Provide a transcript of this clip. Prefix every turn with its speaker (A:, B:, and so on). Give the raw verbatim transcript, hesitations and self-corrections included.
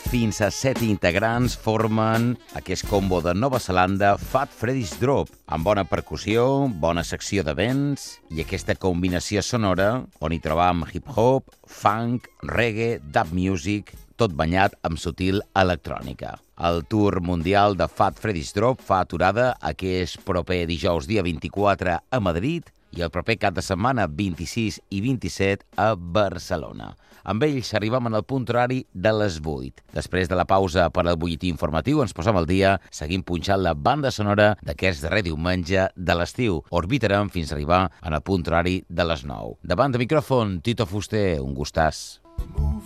A: fins a set integrants formen aquest combo de Nova Zelanda Fat Freddy's Drop, amb bona percussió, bona secció de vents i aquesta combinació sonora on hi trobam hip-hop, funk, reggae, dub music, tot banyat amb sutil electrònica. El tour mundial de Fat Freddy's Drop fa aturada aquest proper dijous dia vint-i-quatre a Madrid i el proper cap de setmana vint-i-sis i vint-i-set a Barcelona. Amb ells arribam en el punt horari de les vuit. Després de la pausa per al butlletí informatiu ens posam al dia, seguim punxant la banda sonora d'aquest darrer diumenge de l'estiu. Orbitarem fins a arribar en el punt horari de les nou. Davant de micròfon, Tito Fuster, un gustàs.